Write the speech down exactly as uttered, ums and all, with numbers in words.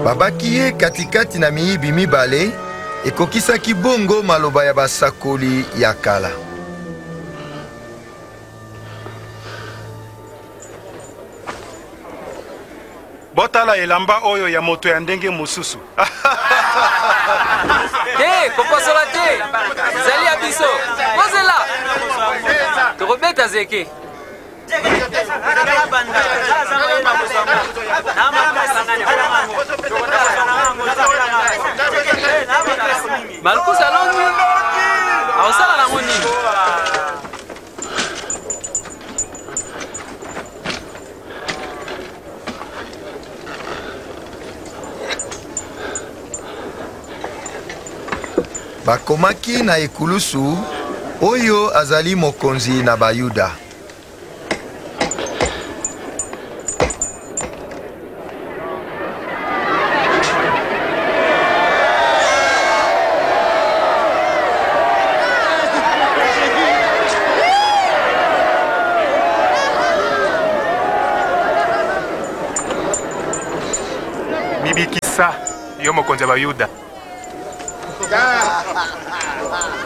babaki ye katikati na miyibi mibale ekokisaki bongo maloba ya basakoli ya kala. Botala elamba oyo ya moto ya ndenge mosusu. Te, koposola te. Zali abiso. Pozela. Torobeta zeke. Malkus alongi. Awasala na ngoni. Bakomaki na ekulusu oyo azali mokonzi na Bayuda. Bibikisa yo mokonzi wa Bayuda.